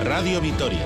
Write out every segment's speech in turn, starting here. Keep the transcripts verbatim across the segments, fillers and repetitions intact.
Radio Vitoria.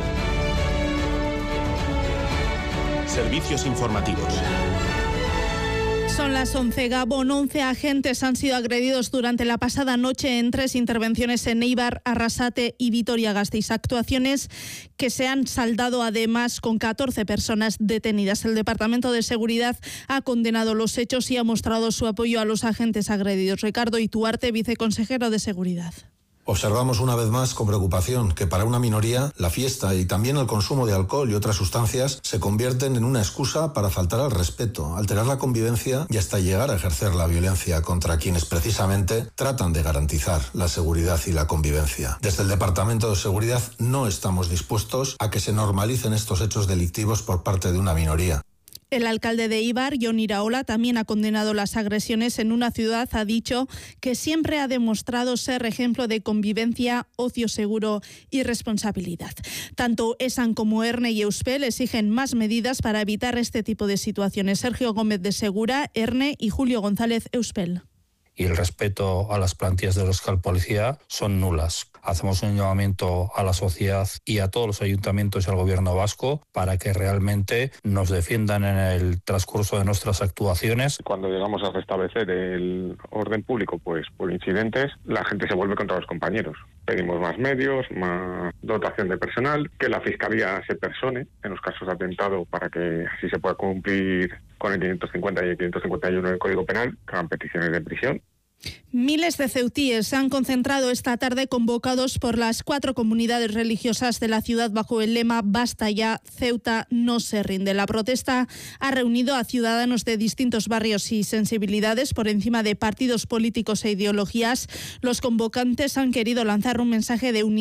Servicios informativos. Son las once. Gabón, once agentes han sido agredidos durante la pasada noche en tres intervenciones en Eibar, Arrasate y Vitoria-Gasteiz. Actuaciones que se han saldado además con catorce personas detenidas. El Departamento de Seguridad ha condenado los hechos y ha mostrado su apoyo a los agentes agredidos. Ricardo Ituarte, viceconsejero de Seguridad. Observamos una vez más con preocupación que para una minoría la fiesta y también el consumo de alcohol y otras sustancias se convierten en una excusa para faltar al respeto, alterar la convivencia y hasta llegar a ejercer la violencia contra quienes precisamente tratan de garantizar la seguridad y la convivencia. Desde el Departamento de Seguridad no estamos dispuestos a que se normalicen estos hechos delictivos por parte de una minoría. El alcalde de Eibar, Jon Iraola, también ha condenado las agresiones en una ciudad. Ha dicho que siempre ha demostrado ser ejemplo de convivencia, ocio seguro y responsabilidad. Tanto ESAN como ERNE y Euspel exigen más medidas para evitar este tipo de situaciones. Sergio Gómez de Segura, ERNE, y Julio González, Euspel. Y el respeto a las plantillas de la Euskal Policía son nulas. Hacemos un llamamiento a la sociedad y a todos los ayuntamientos y al gobierno vasco para que realmente nos defiendan en el transcurso de nuestras actuaciones. Cuando llegamos a restablecer el orden público, pues por incidentes, la gente se vuelve contra los compañeros. Pedimos más medios, más dotación de personal, que la Fiscalía se persone en los casos de atentado para que así se pueda cumplir con el quinientos cincuenta y el quinientos cincuenta y uno del Código Penal, que hagan peticiones de prisión. Miles de ceutíes se han concentrado esta tarde convocados por las cuatro comunidades religiosas de la ciudad bajo el lema «Basta ya, Ceuta no se rinde». La protesta ha reunido a ciudadanos de distintos barrios y sensibilidades por encima de partidos políticos e ideologías. Los convocantes han querido lanzar un mensaje de unidad